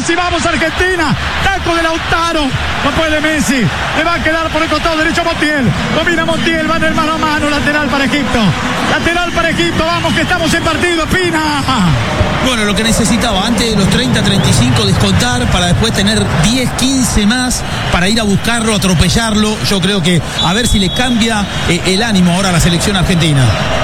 Messi, vamos Argentina, taco de Lautaro, no puede Messi, le va a quedar por el costado derecho Montiel, domina Montiel, va en el mano a mano, lateral para Egipto, vamos que estamos en partido, Pina. Bueno, lo que necesitaba antes de los 30-35 descontar para después tener 10-15 más para ir a buscarlo, atropellarlo. Yo creo que a ver si le cambia el ánimo ahora a la selección argentina.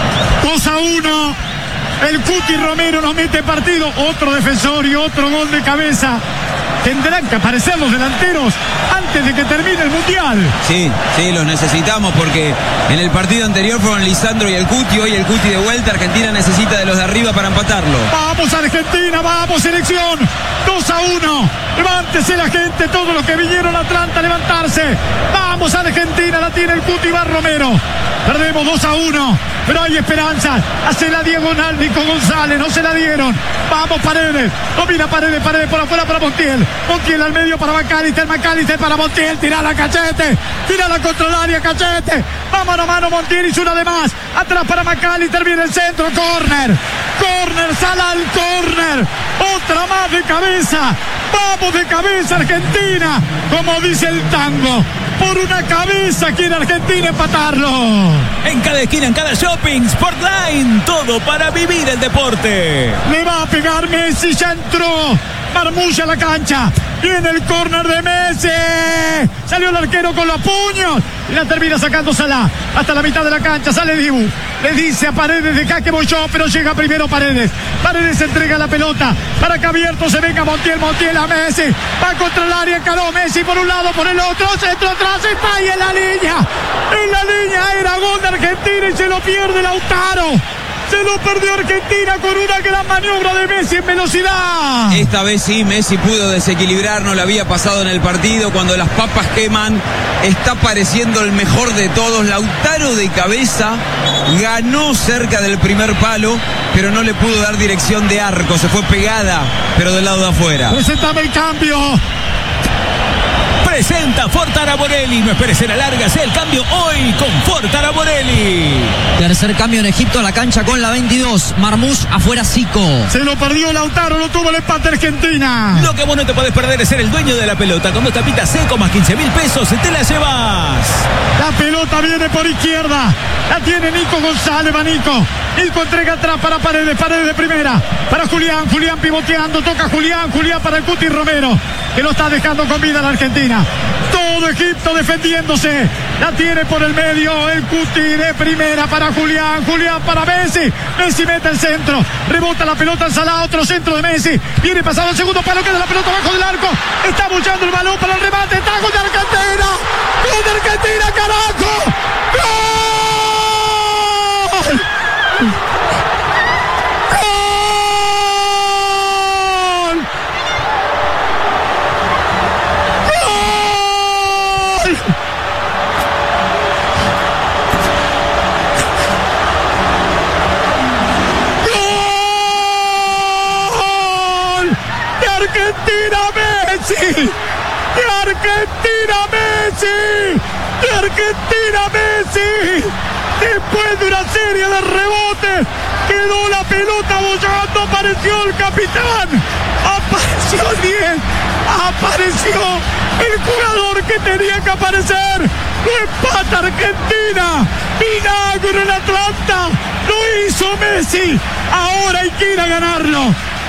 2-1. El Cuti Romero nos mete partido. Otro defensor y otro gol de cabeza. Tendrán que aparecer los delanteros antes de que termine el Mundial. Sí, los necesitamos porque en el partido anterior fueron Lisandro y el Cuti. Hoy el Cuti de vuelta. Argentina necesita de los de arriba para empatarlo. Vamos Argentina, vamos selección. 2-1. Levántese la gente, todos los que vinieron a Atlanta, levantarse. Vamos Argentina, la tiene el Cuti, va Romero. Perdemos 2-1, pero hay esperanza. Hace la diagonal Nico González, no se la dieron. Vamos Paredes, domina Paredes por afuera para Montiel. Montiel al medio para McAllister para Montiel. Tira la Cachete, tira la contra el área Cachete. Va mano a mano Montiel, hizo una de más. Atrás para McAllister, viene el centro, córner, sala al córner. Otra más de cabeza. Vamos de cabeza Argentina, como dice el tango. Por una cabeza quiere Argentina empatarlo. En cada esquina, en cada shopping, Sportline, todo para vivir el deporte. Le va a pegar Messi, ya entró Marmulla a la cancha. Viene el córner de Messi. Salió el arquero con los puños y la termina sacando Salah. Hasta la mitad de la cancha sale Dibu. Le dice a Paredes, deja que voy yo, pero llega primero Paredes. Paredes entrega la pelota para que abierto se venga Montiel a Messi. Va contra el área, encaró Messi por un lado, por el otro. Centro atrás, está ahí en la línea. En la línea era gol de Argentina y se lo pierde Lautaro. Se lo perdió Argentina con una gran maniobra de Messi en velocidad. Esta vez sí, Messi pudo desequilibrar, no le había pasado en el partido. Cuando las papas queman, está pareciendo el mejor de todos. Lautaro de cabeza, ganó cerca del primer palo, pero no le pudo dar dirección de arco. Se fue pegada, pero del lado de afuera. Presentame el cambio. Presenta Ford Araborelli. No esperes en alargas el cambio hoy con Ford Araborelli. Tercer cambio en Egipto a la cancha con la 22. Marmoush afuera Zico. Se lo perdió Lautaro, lo tuvo el empate Argentina. Lo que vos no te podés perder es ser el dueño de la pelota. Con 2 tapitas seco más 15.000 pesos te la llevas. La pelota viene por izquierda. La tiene Nico González, va Nico. Nico entrega atrás para Paredes de primera. Para Julián pivoteando, toca Julián para el Cuti Romero, que lo está dejando con vida a la Argentina. Todo Egipto defendiéndose. La tiene por el medio el Cuti de primera para Julián para Messi. Messi mete el centro. Rebota la pelota en Salah, otro centro de Messi. Viene pasado el segundo palo, queda la pelota abajo del arco. Está bullando el balón para el remate. Está gol de Argentina. ¡Gol de Argentina, carajo! ¡Gol! ¡De Argentina Messi! Después de una serie de rebotes, quedó la pelota bollando, apareció el capitán, apareció el 10, apareció el jugador que tenía que aparecer. Lo empata Argentina, milagro en Atlanta, lo hizo Messi. Ahora hay que ir a ganarlo,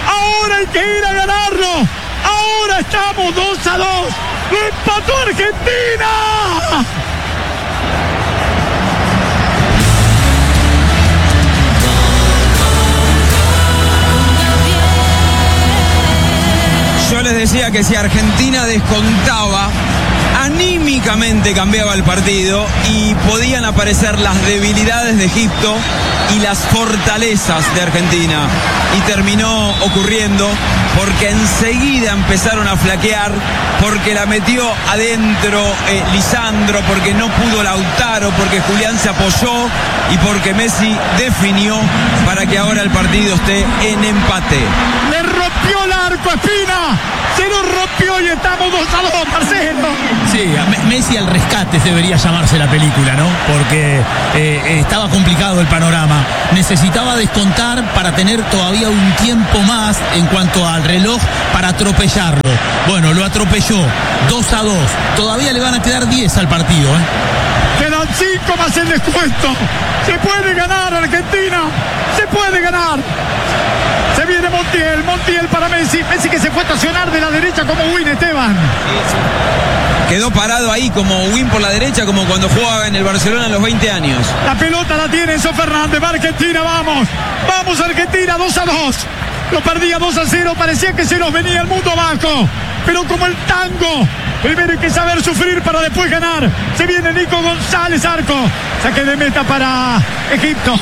ahora estamos 2-2, lo empató Argentina. Yo les decía que si Argentina descontaba, anímicamente cambiaba el partido y podían aparecer las debilidades de Egipto y las fortalezas de Argentina. Y terminó ocurriendo porque enseguida empezaron a flaquear, porque la metió adentro Lisandro, porque no pudo Lautaro, porque Julián se apoyó y porque Messi definió para que ahora el partido esté en empate. Le rompió el arco Espina. Se nos rompió y estamos 2-2, Marcelo. Sí, Messi al rescate debería llamarse la película, ¿no? Porque estaba complicado el panorama. Necesitaba descontar para tener todavía un tiempo más en cuanto al reloj para atropellarlo. Bueno, lo atropelló 2-2. Todavía le van a quedar 10 al partido, ¿eh? Quedan 5 más el descuento. Se puede ganar Argentina. Se puede ganar. Se viene Montiel para Messi. Messi que se fue a estacionar de la derecha como Win, Esteban. Quedó parado ahí como Win por la derecha, como cuando jugaba en el Barcelona a los 20 años. La pelota la tiene Enzo Fernández. Va Argentina, vamos. Vamos Argentina, 2-2. Lo perdía 2-0. Parecía que se nos venía el mundo abajo. Pero como el tango, primero hay que saber sufrir para después ganar. Se viene Nico González, arco. Saque de meta para Egipto.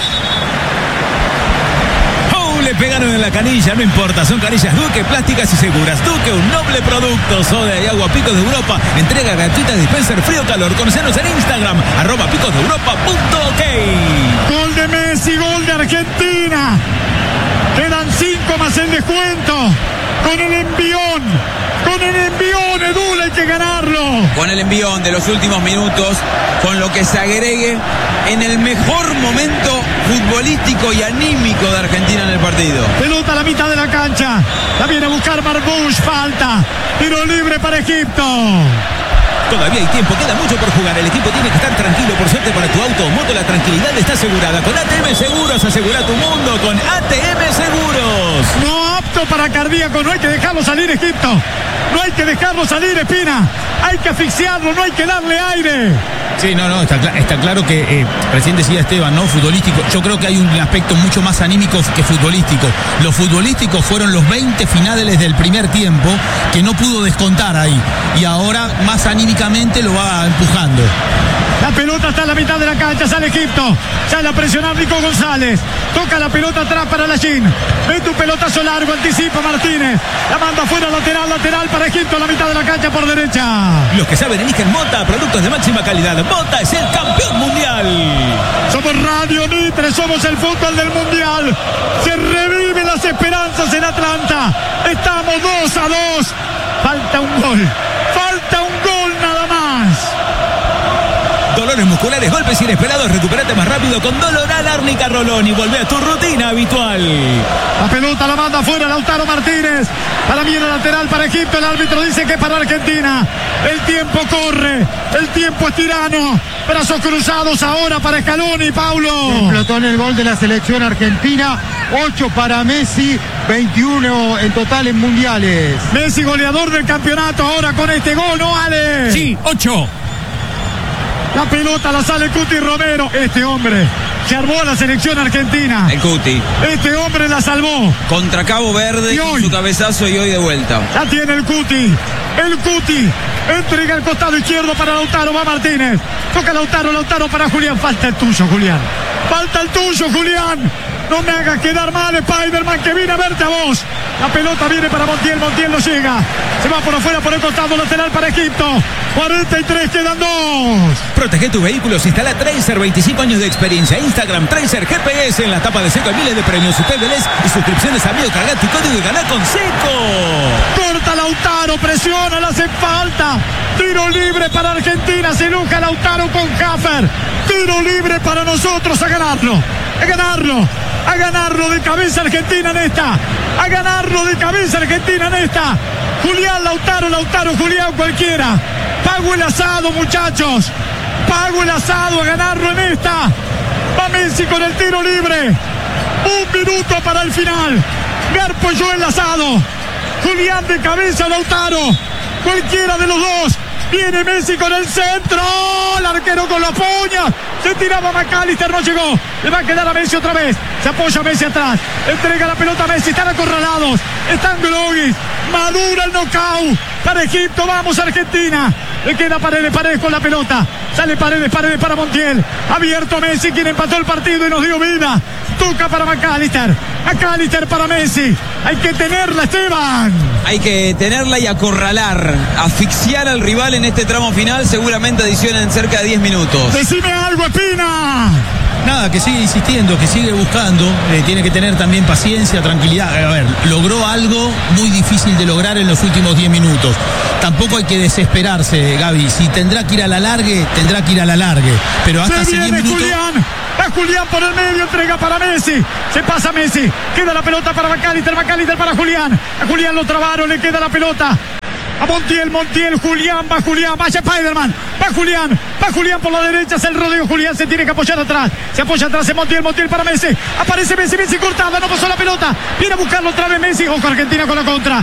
Le pegaron en la canilla, no importa, son canillas Duque, plásticas y seguras. Duque, un noble producto, soda y agua Picos de Europa, entrega gratuita, dispenser frío calor. Conocenos en Instagram, @picosdeuropa.ok. Gol de Messi, gol de Argentina. Quedan 5 más el descuento. Con el envión, Edul, hay que ganarlo. Con el envión de los últimos minutos, con lo que se agregue en el mejor momento futbolístico y anímico de Argentina en el partido. Pelota a la mitad de la cancha. La viene a buscar Marmoush, falta. Tiro libre para Egipto. Todavía hay tiempo, queda mucho por jugar. El equipo tiene que estar tranquilo. Por suerte para tu auto o moto, la tranquilidad está asegurada. Con ATM Seguros, asegura tu mundo. Con ATM Seguros. No apto para cardíaco, no hay que dejarlo salir, Egipto. No hay que dejarlo salir, Espina. Hay que asfixiarlo, no hay que darle aire. Sí, no, está claro que recién decía Esteban, ¿no? Futbolístico. Yo creo que hay un aspecto mucho más anímico que futbolístico. Los futbolísticos fueron los 20 finales del primer tiempo que no pudo descontar ahí. Y ahora más anímicamente lo va empujando. La pelota está en la mitad de la cancha, sale Egipto. Sale a presionar Nico González. Toca la pelota atrás para Lachin. Mete un pelotazo largo, anticipa Martínez. La manda fuera, lateral para Egipto, a la mitad de la cancha por derecha. Los que saben eligen Mota, productos de máxima calidad. Mota es el campeón mundial. Somos Radio Mitre, somos el fútbol del mundial. Se reviven las esperanzas en Atlanta. Estamos 2-2. Falta un gol nada más. Dolores musculares, golpes inesperados, recupérate más rápido con Doloral Árnica Rolón y volvé a tu rutina habitual. La pelota la manda afuera Lautaro Martínez. Para mí en la lateral para Egipto. El árbitro dice que es para Argentina. El tiempo corre, el tiempo es tirano. Brazos cruzados ahora para Scaloni, Paulo. Explotó en el gol de la selección argentina. 8 para Messi, 21 en total en mundiales. Messi goleador del campeonato ahora con este gol, ¿no, Ale? Sí, 8. La pelota la sale Cuti Romero. Este hombre se armó a la selección argentina. El Cuti. Este hombre la salvó. Contra Cabo Verde, con su cabezazo y hoy de vuelta. La tiene el Cuti. Entrega al costado izquierdo para Lautaro. Va Martínez. Toca Lautaro para Julián. Falta el tuyo, Julián. No me hagas quedar mal, Spiderman, que vine a verte a vos. La pelota viene para Montiel no llega. Se va por afuera, por el costado, lateral para Egipto. 43, quedan 2. Protege tu vehículo, se instala Tracer, 25 años de experiencia. Instagram, Tracer GPS, en la tapa de Seco hay miles de premios. UPBLs y suscripciones a Mío, carga tu código y ganá con Seco. Corta Lautaro, presiona, le hace falta. Tiro libre para Argentina, se enoja Lautaro con Hafer. Tiro libre para nosotros, a ganarlo de cabeza Argentina en esta. Julián, Lautaro, Julián, cualquiera. Pago el asado, muchachos. A ganarlo en esta. Va Messi con el tiro libre. 1 minuto para el final. Garpo y yo enlazado. Julián de cabeza, Lautaro. Cualquiera de los dos. Viene Messi con el centro. El arquero con la puña. Se tiraba McAllister, no llegó. Le va a quedar a Messi otra vez. Se apoya Messi atrás. Entrega la pelota a Messi. Están acorralados. Están Glogis. Madura el knockout para Egipto. Vamos Argentina. Le queda Paredes con la pelota. Sale Paredes para Montiel. Abierto Messi, quien empató el partido y nos dio vida. Toca para McAllister para Messi. Hay que tenerla, Esteban. Hay que tenerla y acorralar, asfixiar al rival en este tramo final. Seguramente adicionan cerca de 10 minutos. Decime algo, Espina. Nada, que sigue insistiendo, que sigue buscando, tiene que tener también paciencia, tranquilidad. A ver, logró algo muy difícil de lograr en los últimos 10 minutos. Tampoco hay que desesperarse, Gaby. Si tendrá que ir a la largue, tendrá que ir a la largue. Pero hasta hace 10 minutos... Julián. Va Julián por el medio, entrega para Messi. Se pasa Messi. Queda la pelota para McAllister para Julián. A Julián lo trabaron, le queda la pelota. A Montiel, Julián, vaya Spiderman, va Julián por la derecha, es el rodeo, Julián se tiene que apoyar atrás, se apoya atrás en Montiel para Messi, aparece Messi cortada, no pasó la pelota, viene a buscarlo otra vez Messi, ojo Argentina con la contra,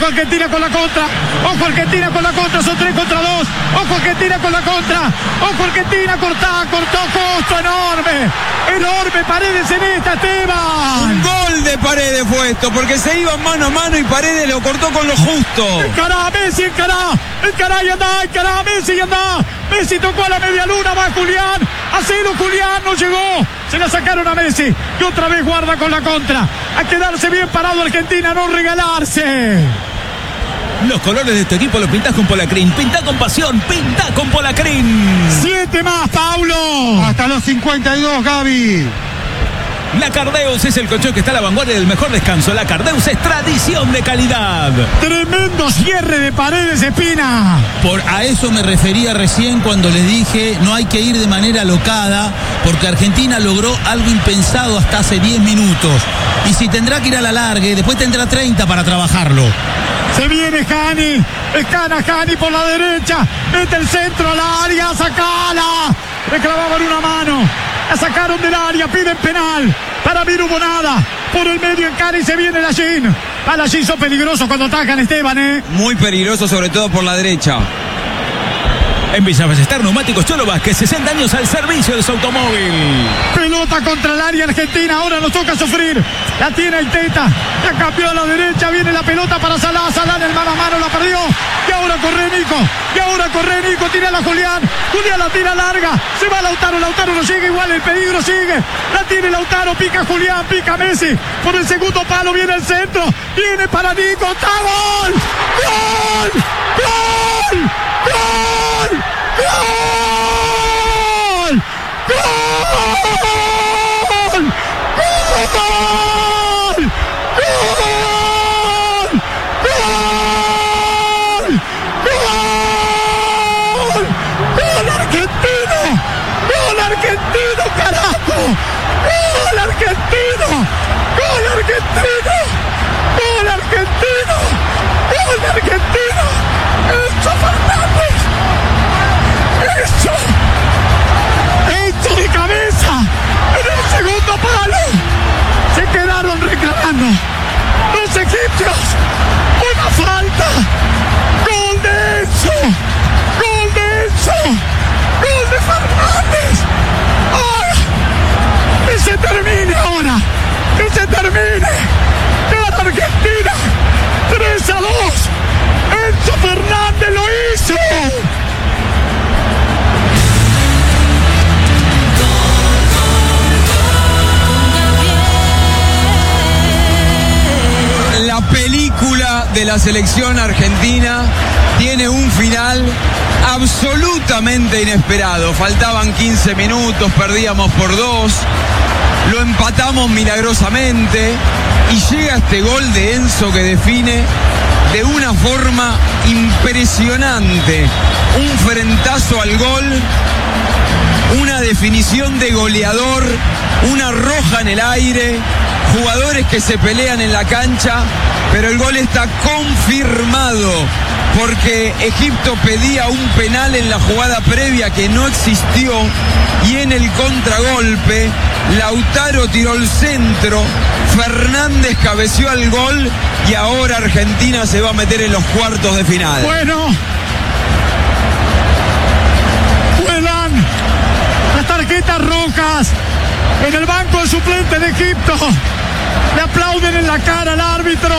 son 3 contra 2, ojo Argentina con la contra, ojo Argentina, cortó justo, enorme Paredes en esta, Esteban. Un gol de Paredes fue esto, porque se iban mano a mano y Paredes lo cortó con lo justo. Encará Messi y anda. Messi tocó a la media luna, va Julián. Hacelo Julián, no llegó. Se la sacaron a Messi. Y otra vez guarda con la contra. A quedarse bien parado Argentina, no regalarse. Los colores de este equipo los pintás con Polacrin. Pintá con pasión, pintá con Polacrin. 7 más, Paulo. Hasta los 52, Gaby. La Cardeus es el colchón que está a la vanguardia del mejor descanso. La Cardeus es tradición de calidad. Tremendo cierre de Paredes, Espina. A eso me refería recién cuando les dije no hay que ir de manera alocada, porque Argentina logró algo impensado hasta hace 10 minutos. Y si tendrá que ir a la largue, después tendrá 30 para trabajarlo. Se viene Jani, escana Jani por la derecha, mete el centro al área, sacala. Le clavaban una mano, la sacaron del área, piden penal. Para mí no hubo nada. Por el medio encara y se viene Lallín. A Lallín son peligrosos cuando atacan, Esteban, Muy peligroso, sobre todo por la derecha. En Villa Ballester, Neumáticos Cholo Vázquez, 60 años al servicio de su automóvil. Pelota contra el área Argentina, ahora nos toca sufrir. La tiene Aiteta, la cambió a la derecha, viene la pelota para Salah en el mano a mano, la perdió. Y ahora corre Nico, tira a Julián la tira larga, se va Lautaro no llega, igual el peligro sigue. La tiene Lautaro, pica Julián, pica Messi. Por el segundo palo viene el centro, viene para Nico, ¡está gol! ¡Gol! ¡Gol! ¡Gol! ¡Gol! ¡Gol! ¡Gol! ¡Gol! ¡Gol argentino! ¡Gol argentino, carajo! ¡Gol argentino! ¡Gol argentino! ¡Gol argentino! ¡Gol argentino! ¡Enzo Fernández! ¡Hecho de cabeza! ¡En el segundo palo! Se quedaron reclamando los egipcios una falta. ¡Gol de Enzo! ¡Gol de Enzo! ¡Gol de Fernández! ¡Ahora! ¡Que se termine ahora! ¡Que se termine! ¡Gana Argentina! 3-2. Enzo Fernández lo hizo. La película de la selección argentina tiene un final absolutamente inesperado. Faltaban 15 minutos, perdíamos por 2, lo empatamos milagrosamente y llega este gol de Enzo que define de una forma impresionante. Un frentazo al gol, una definición de goleador, una roja en el aire, jugadores que se pelean en la cancha, pero el gol está confirmado porque Egipto pedía un penal en la jugada previa que no existió y en el contragolpe Lautaro tiró el centro, Fernández cabeció al gol y ahora Argentina se va a meter en los cuartos de final. Bueno, vuelan las tarjetas rojas en el banco de suplente de Egipto. Le aplauden en la cara al árbitro.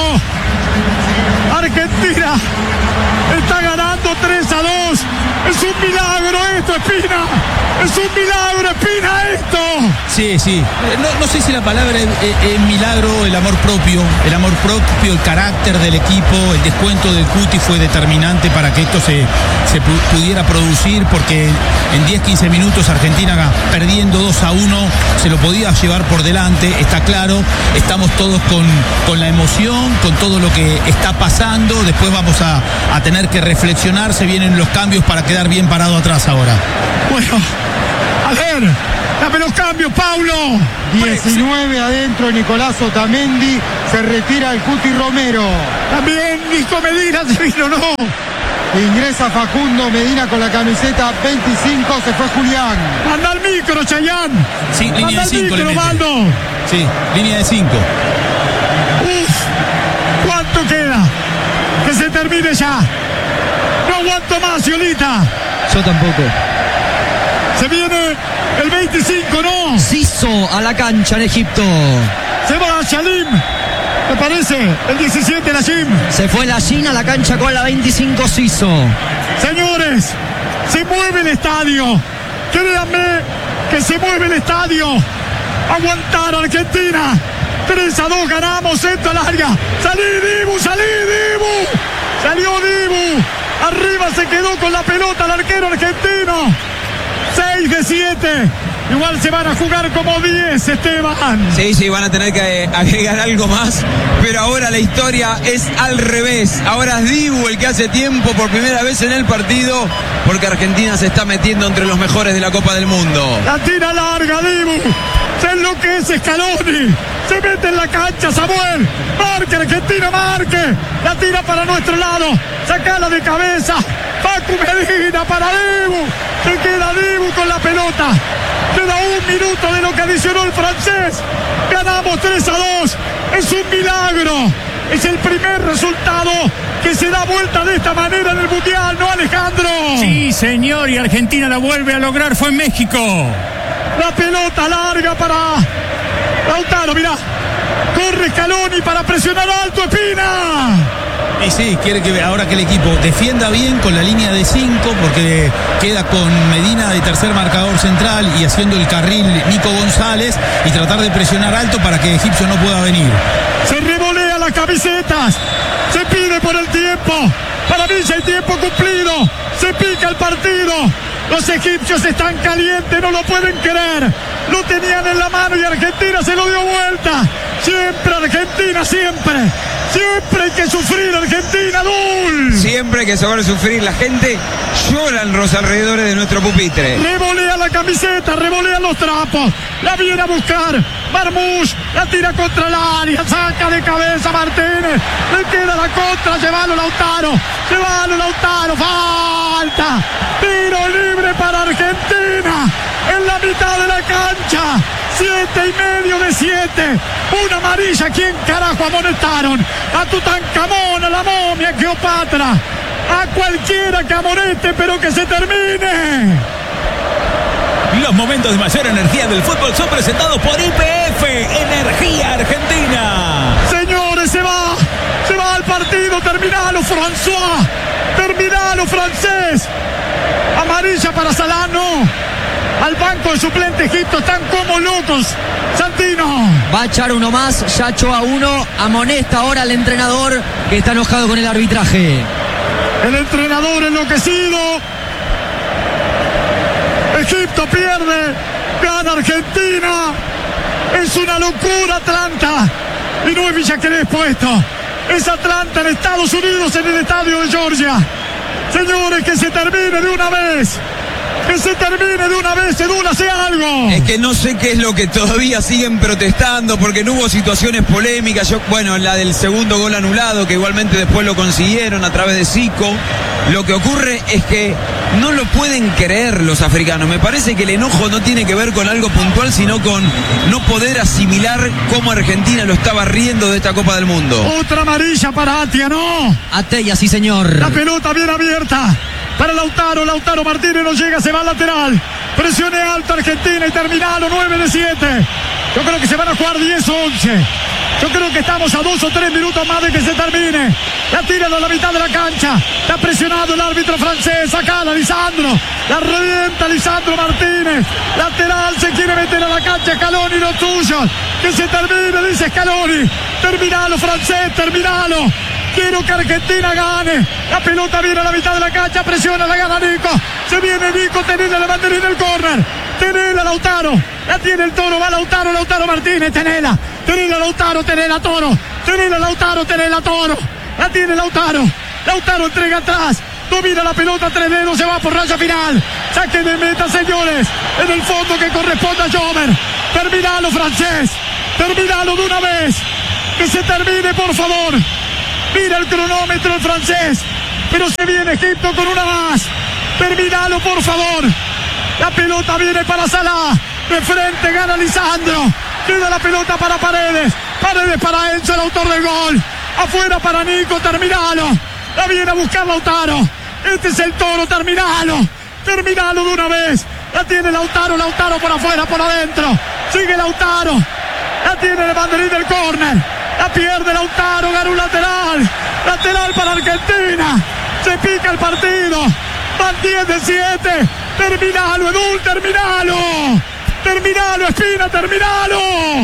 Argentina está ganando 3-2. Es un milagro esto, Espina. Es un milagro, Espina, esto. Sí. No sé si la palabra es milagro, el amor propio, el carácter del equipo, el descuento del Cuti fue determinante para que esto se pudiera producir, porque en 10-15 minutos Argentina perdiendo 2-1 se lo podía llevar por delante, está claro. Estamos todos con la emoción, con todo lo que está pasando. Después vamos a tener que reflexionar, se vienen los cambios para quedar bien parado atrás ahora. Bueno, a ver, dame los cambios, Paulo. 19 adentro, Nicolás Otamendi, se retira el Cuti Romero. También Nico Medina se vino, ¿no? Ingresa Facundo Medina con la camiseta 25, se fue Julián. Anda al micro, Chayán. Sí, línea de 5 le mete. Valdo. Sí, línea de 5. ¿Cuánto queda? Que se termine ya. No aguanto más, Yolita. Yo tampoco. Se viene el 25, ¿no? Siso a la cancha en Egipto. Se va Shalim. ¿Me parece? El 17, la Jim. Se fue la Gina a la cancha con la 25, Siso. Señores, se mueve el estadio. Créanme que se mueve el estadio. Aguantar Argentina. 3-2 ganamos, centro al área. Salí Dibu. Salió Dibu. Arriba se quedó con la pelota el arquero argentino. 6 de 7. Igual se van a jugar como 10, Esteban. Sí, van a tener que agregar algo más. Pero ahora la historia es al revés. Ahora es Dibu el que hace tiempo por primera vez en el partido, porque Argentina se está metiendo entre los mejores de la Copa del Mundo. La tira larga, Dibu. Se enloquece Scaloni. Se mete en la cancha, Samuel. Marque, Argentina, marque. La tira para nuestro lado. Sacala de cabeza. Facu Medina para Dibu. Se queda Dibu con la pelota. Queda un minuto de lo que adicionó el francés. Ganamos 3-2. Es un milagro. Es el primer resultado que se da vuelta de esta manera en el Mundial, ¿no, Alejandro? Sí, señor, y Argentina la vuelve a lograr, fue en México. La pelota larga para Lautaro, mirá. Corre Scaloni para presionar alto, Espina. Y sí, quiere que ahora que el equipo defienda bien con la línea de 5, porque queda con Medina de tercer marcador central y haciendo el carril Nico González, y tratar de presionar alto para que Egipcio no pueda venir. Se revolea las camisetas. Se pide por el tiempo. Para mí ya hay tiempo cumplido. Se pica el partido. Los egipcios están calientes, no lo pueden creer. Lo tenían en la mano y Argentina se lo dio vuelta. Siempre Argentina, siempre. Siempre hay que sufrir, Argentina, Dul. Siempre hay que saber sufrir. La gente llora en los alrededores de nuestro pupitre. Revolea la camiseta, revolea los trapos. La viene a buscar Marmoush, la tira contra el área, saca de cabeza Martínez. Le queda la contra, llévalo Lautaro. Falta. Tiro libre para Argentina. En la mitad de la cancha. 7,5 de 7. Una amarilla. ¿Quién carajo amonestaron? A Tutankamón, a la momia, a Cleopatra. A cualquiera que amoneste, pero que se termine. Los momentos de mayor energía del fútbol son presentados por YPF, Energía Argentina. Señores, se va al partido. Terminalo, François. Terminalo, francés. Amarilla para Salano. Al banco de suplente Egipto, están como locos. Santino. Va a echar uno más, ya echó a uno. Amonesta ahora al entrenador, que está enojado con el arbitraje. El entrenador enloquecido. Egipto pierde. Gana Argentina. Es una locura Atlanta. Y no es Villa Crespo esto. Es Atlanta en Estados Unidos, en el estadio de Georgia. Señores, que se termine de una vez. Que se termine de una vez, Edul, hace algo. Es que no sé qué es lo que todavía siguen protestando, porque no hubo situaciones polémicas. La del segundo gol anulado, que igualmente después lo consiguieron a través de Zico. Lo que ocurre es que no lo pueden creer los africanos. Me parece que el enojo no tiene que ver con algo puntual, sino con no poder asimilar cómo Argentina lo estaba riendo de esta Copa del Mundo. Otra amarilla para Atia, ¿no? Atia, sí señor. La pelota bien abierta para Lautaro Martínez no llega, se va al lateral. Presione alta Argentina y terminalo, 9 de 7. Yo creo que se van a jugar 10 o 11. Yo creo que estamos a 2 o 3 minutos más de que se termine. La tiran a la mitad de la cancha. Está presionado el árbitro francés. Acá la Lisandro. La revienta Lisandro Martínez. Lateral, se quiere meter a la cancha. Scaloni, lo tuyo. Que se termine, dice Scaloni. Terminalo, francés, terminalo. Quiero que Argentina gane. La pelota viene a la mitad de la cancha. Presiona, la gana Nico. Se viene Nico, tenela la banderina del córner. Tenela Lautaro. La tiene el Toro, va Lautaro, Lautaro Martínez, tenela. Tenela Lautaro, tenela Toro. Tenela Lautaro, tenela Toro. La tiene Lautaro. Lautaro entrega atrás. Domina la pelota, 3 dedos, se va por raya final. Saque de meta, señores. En el fondo que corresponde a Jover. Terminalo, francés. Terminalo de una vez. Que se termine, por favor. Mira el cronómetro el francés. Pero se viene Egipto con una más. Terminalo, por favor. La pelota viene para Salah. De frente gana Lisandro. Queda la pelota para Paredes. Paredes para Enzo, el autor del gol. Afuera para Nico, terminalo. La viene a buscar Lautaro. Este es el Toro, terminalo. Terminalo de una vez. La tiene Lautaro, Lautaro por afuera, por adentro. Sigue Lautaro. La tiene el banderín del córner. La pierde Lautaro, gana un lateral. Lateral para Argentina. Se pica el partido. Van 10 de 7. Terminalo, Edul, terminalo. Terminalo, Espina, terminalo.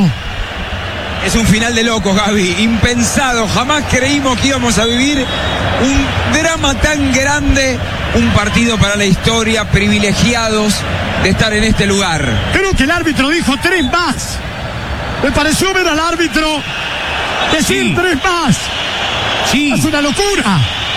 Es un final de locos, Gaby. Impensado. Jamás creímos que íbamos a vivir un drama tan grande. Un partido para la historia. Privilegiados de estar en este lugar. Creo que el árbitro dijo 3 más. Me pareció ver al árbitro decir Sí. 3 más. Sí. Es una locura.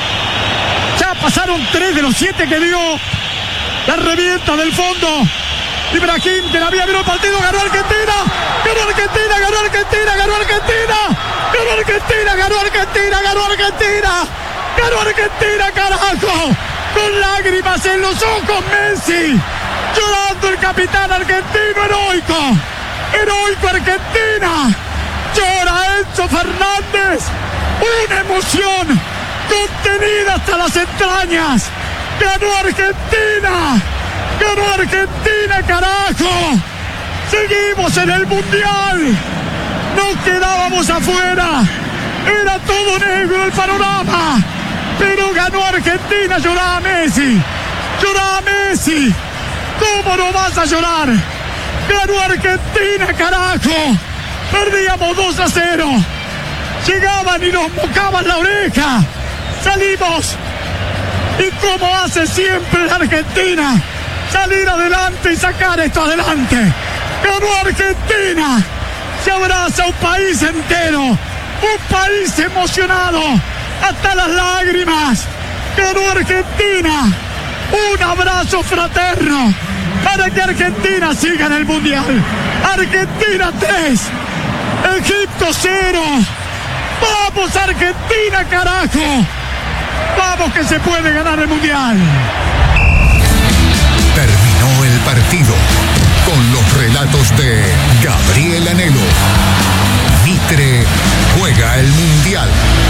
Ya pasaron 3 de los 7 que dio. La revienta del fondo. Ibrahim de la vía vino el partido. Ganó Argentina. Ganó Argentina. Ganó Argentina. Ganó Argentina. Ganó Argentina. Ganó Argentina. Ganó Argentina. Ganó Argentina, carajo. Con lágrimas en los ojos, Messi. Llorando el capitán argentino, heroico. Heroico Argentina. Llora Enzo Fernández. Una emoción contenida hasta las entrañas. Ganó Argentina. Ganó Argentina, carajo. Seguimos en el Mundial. No quedábamos afuera. Era todo negro el panorama. Pero ganó Argentina. Lloraba Messi. Lloraba Messi. ¿Cómo no vas a llorar? Ganó Argentina, carajo. Perdíamos 2-0. Llegaban y nos mocaban la oreja. Salimos. Y como hace siempre la Argentina, salir adelante y sacar esto adelante. Ganó Argentina. Se abraza un país entero. Un país emocionado hasta las lágrimas. Ganó Argentina. Un abrazo fraterno para que Argentina siga en el Mundial. Argentina 3, Egipto 0. Vamos Argentina, carajo. Vamos que se puede ganar el Mundial. Terminó el partido con los relatos de Gabriel Anhelo. Mitre juega el Mundial.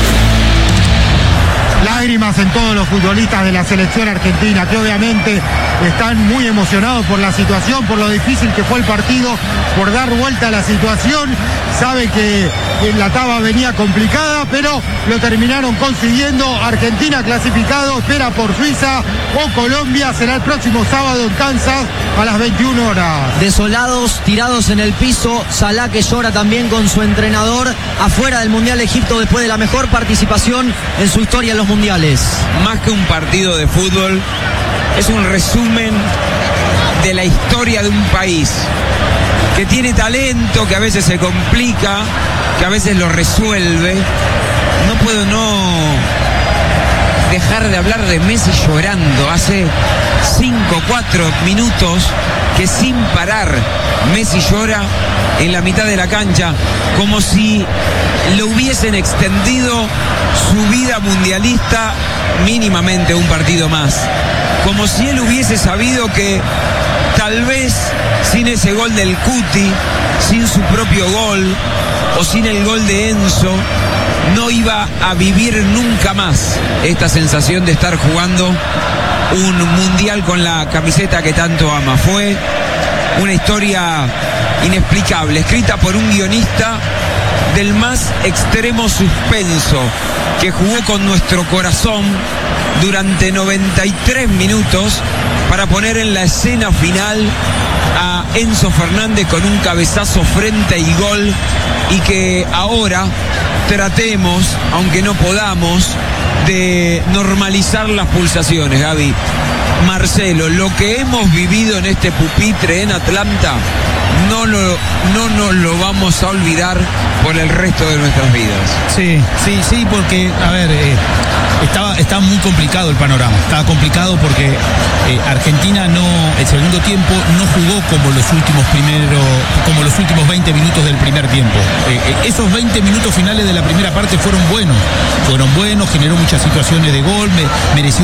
Lágrimas en todos los futbolistas de la selección argentina, que obviamente están muy emocionados por la situación, por lo difícil que fue el partido, por dar vuelta a la situación. Saben que la tabla venía complicada, pero lo terminaron consiguiendo. Argentina clasificado, espera por Suiza o Colombia. Será el próximo sábado en Kansas a las 21 horas. Desolados, tirados en el piso. Salah, que llora también con su entrenador, afuera del Mundial de Egipto después de la mejor participación en su historia en los mundiales. Más que un partido de fútbol, es un resumen de la historia de un país que tiene talento, que a veces se complica, que a veces lo resuelve. No puedo no dejar de hablar de Messi llorando. Hace 4 minutos que sin parar Messi llora en la mitad de la cancha, como si le hubiesen extendido su vida mundialista mínimamente un partido más. Como si él hubiese sabido que tal vez sin ese gol del Cuti, sin su propio gol o sin el gol de Enzo, no iba a vivir nunca más esta sensación de estar jugando un mundial con la camiseta que tanto ama. Fue una historia inexplicable, escrita por un guionista del más extremo suspenso, que jugó con nuestro corazón durante 93 minutos para poner en la escena final a Enzo Fernández con un cabezazo frente y gol, y que ahora tratemos, aunque no podamos, de normalizar las pulsaciones, Gaby. Marcelo, lo que hemos vivido en este pupitre en Atlanta no nos lo vamos a olvidar por el resto de nuestras vidas. Sí, porque, a ver, estaba muy complicado el panorama. Estaba complicado porque Argentina el segundo tiempo no jugó como los últimos 20 minutos del primer tiempo. Esos 20 minutos finales de la primera parte fueron buenos, generó muchas situaciones de gol, mereció